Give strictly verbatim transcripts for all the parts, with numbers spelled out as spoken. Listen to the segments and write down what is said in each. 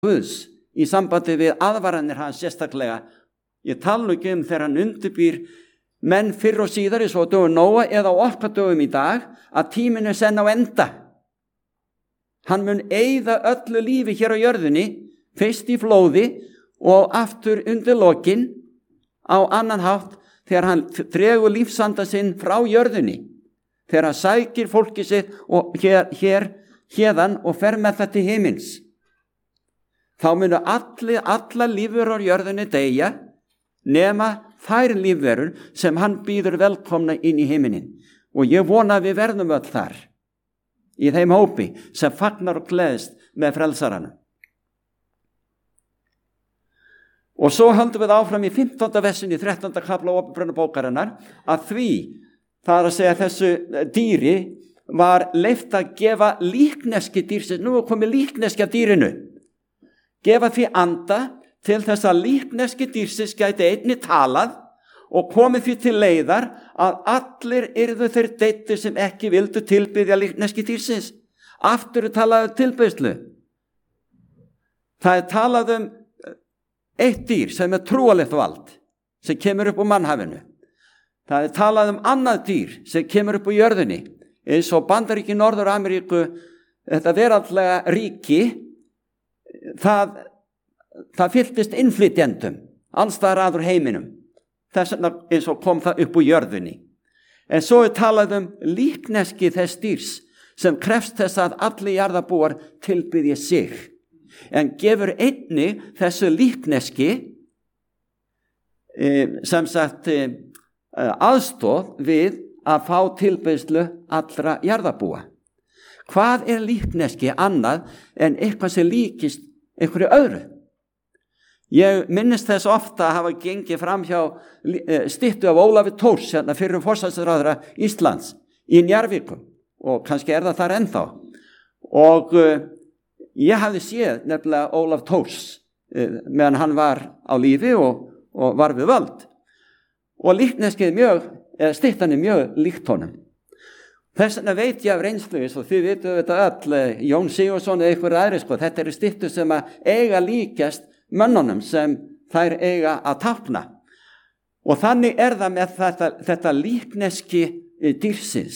Guðs í sambandi við aðvaranir hans sérstaklega. Ég tala nú ekki um þegar hann undirbýr menn fyrr og síðar svo dögum Nóa eða á okkar dögum í dag að tíminn er senn á enda. Hann mun eyða öllu lífi hér á jörðinni, fyrst í flóði og aftur undir lokin á annan hátt þegar hann dregur lífsanda sinn frá jörðinni, þegar hann sækir fólki sitt og hér, hér hérðan og fer með það til himins. Þá munu allir, alla lífverur á jörðinni deyja nema þær lífverur sem hann býður velkomna inn í himinin. Og ég vona að við verðum öll þar, í þeim hópi sem fagnar og gleðst með frelsaranum. Og svo höldum við áfram í fimmtánda versin í þrettánda kafla opinberra bókarinnar að því, það er að segja þessu dýri, var leyft að gefa líkneski dýrsins, nú er komið líkneski af dýrinu, gefa því anda til þess að líkneski dýrsins gæti einni talað og komið því til leiðar að allir yrðu þeir deyddir sem ekki vildu tilbiðja líkneski dýrsins. Aftur er talað um tilbeiðslu. Það er talað um eitt dýr sem er trúalegt vald, sem kemur upp úr mannhafinu. Það er talað um annað dýr sem kemur upp úr jörðinni, eins og Bandaríki Norður-Ameríku, þetta veraldlega ríki, það, það fylltist innflytjendum, alls staðar að úr heiminum. Þess vegna eins og kom það upp úr jörðinni. En svo er talað um líkneski þess dýrs sem krefst þess að allir jarðarbúar tilbiðji sig. En gefur einni þessu líkneski sem sagt aðstoð við að fá tilbeiðslu allra jarðarbúa. Hvað er líkneski annað en eitthvað sem líkist einhverju öðru? Ég minnist þess ofta að hafa gengið fram hjá styttu af Ólafi Thors, hérna fyrrum forsætisráðherra Íslands í Njarðvíkum, og kannski er það þar ennþá. Og uh, ég hafði séð nefnilega Ólaf Thors uh, meðan hann var á lífi og, og var við völd. Og líkneskið mjög, eða styttan er mjög líkt honum. Þess vegna veit ég af reynslu, og þið vitum þetta öll, Jón Sigurðsson eða einhver aðri, sko, þetta eru styttu sem að eiga líkast mönnunum sem þær eiga að tákna. Og þannig er það með þetta, þetta líkneski dýrsins.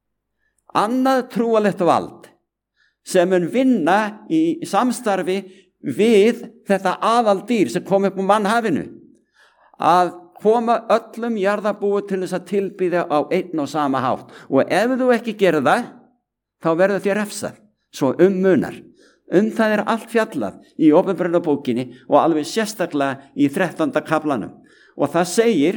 Annað trúalegt vald sem mun vinna í samstarfi við þetta aðaldýr sem kom upp úr mannhafinu, að koma öllum jarðarbúi til þess að tilbiðja á einn og sama hátt. Og ef þú ekki gerir það, þá verður þér refsað, svo um munar. Um það er allt fjallað í opinberra bókinni og alveg sérstaklega í þrettánda kaflanum. Og það segir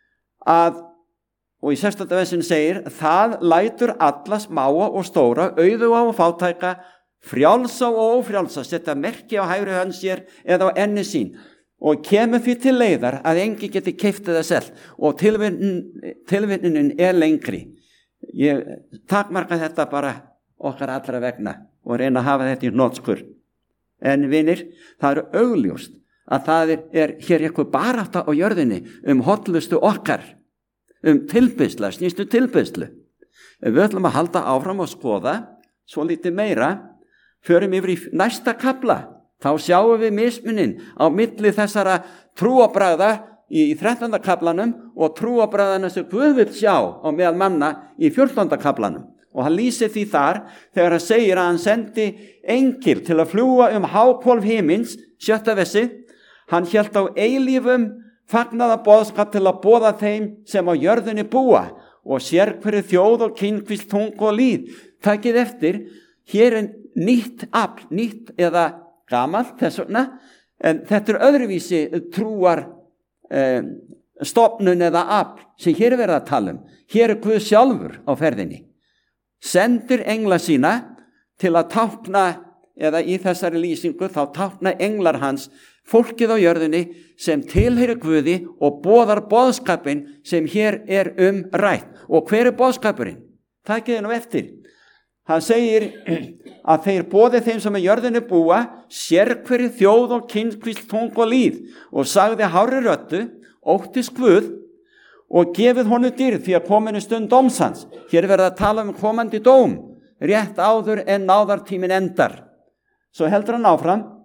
að, og í sextánda versin segir, það lætur alla smáa og stóra, auðuga og fátæka, frjálsa og ófrjálsa, setja merki á hægri hönd sér eða á enni sín, og kemur því til leiðar að engi geti keypt eða selt, og tilvinnunin er lengri. Ég takmarka þetta bara okkar allra vegna og reyna að hafa þetta í hnotskur. En vinir, það er augljóst að það er, er hér eitthvað barátta á jörðinni um hollustu okkar, um tilbeiðslu, snýstu tilbeiðslu. Ef við ætlum að halda áfram og skoða svo lítið meira, förum yfir í næsta kafla, þá sjáum við mismunin á milli þessara trúarbragða í þrettánda kaflanum og trúarbragðana sem Guð vill sjá á meðal manna í fjórtánda kaflanum. Og hann lýsir því þar þegar hann segir að hann sendi engil til að fljúga um háhvolf himins, sjötta versi, hann hélt á eilífum fagnaða boðskap til að boða þeim sem á jörðinni búa og sér hverju þjóð og kynnkvísl, tungu og lýð. Takið eftir, hér er nýtt afl, nýtt eða gamalt þess vegna, en þetta er öðruvísi trúar eh, stofnun eða afl sem hér er verið að tala um. Hér er Guð sjálfur á ferðinni. Sendir engla sína til að tákna, eða í þessari lýsingu þá tákna englar hans fólkið á jörðinni sem tilheyrir Guði og boðar boðskapin sem hér er um rætt. Og hver er boðskapurinn? Takið nú eftir. Hann segir að þeir boði þeim sem á jörðinni búa, sérhverju þjóð og kynnkvísl, tungu og lýð, og sagði hárri röddu, óttist Guð, og gefið honum dýrð því að kominu stund dóms hans. Hér verða að tala um komandi dóm, rétt áður en náðartíminn endar. Svo heldur hann áfram,